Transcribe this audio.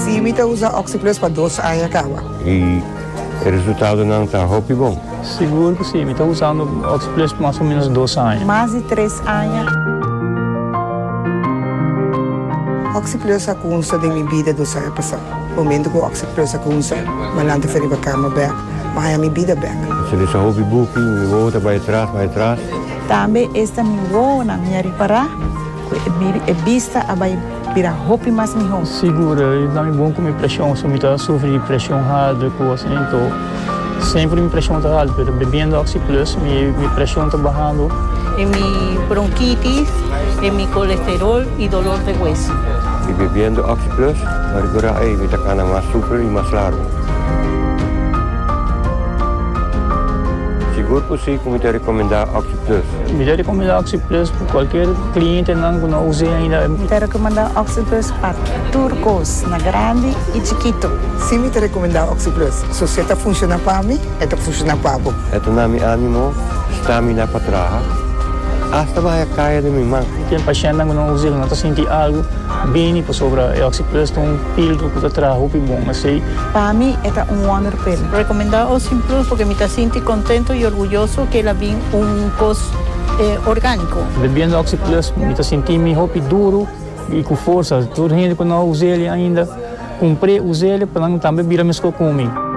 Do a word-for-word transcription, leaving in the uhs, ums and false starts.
Sim, me usa Oxyplus para dois anos acaba. E o resultado não está muito bom? Seguro que sim, estou usando Oxyplus por mais ou menos dois anos. Mais de três anos. Oxyplus a kunsa de minha vida do saia passado. O momento que o Oxyplus a kunsa, malante feri para cama back, mas a minha vida back. Se ele só ouve buque, me volta para trás, para trás. Também esta me voa na minha reparar, é vista a vai virar roupa mais melhor. Segura, dá me bom com minha pressão, se eu me está sofrendo pressão alta, coisa assim, então sempre minha pressão está alta, mas bebendo Oxyplus, minha, minha pressão está baixando. É minha bronquitis, é meu colesterol e dolor de hueso. E bebendo Oxyplus, agora aí me está ficando mais super e mais largo. Seguro que sim, como te recomendar Oxyplus? Me te recomendar Oxyplus para qualquer cliente não, que não use ainda. Me te recomendar Oxyplus para turcos, na grande e chiquito. Sim, me te recomendar Oxyplus. Se você está funcionando para mim, está funcionando para você. Ito na mi ânimo, estamina para trás. Hasta vai cair de minha mão. Tem paciente que não usa, não está sentindo algo bem para sobre o Oxyplus, tem um filtro que está traz roupa bom, assim. Para mim, é um wonder pill. Recomendar Oxyplus porque me está sentindo contento e orgulhoso que ela vem um cos eh, orgânico. Bebendo Oxyplus, me está sentindo minha roupa duro e com força. Toda gente que não usa ele ainda, comprei, usei ele para não também virar mesmo comigo.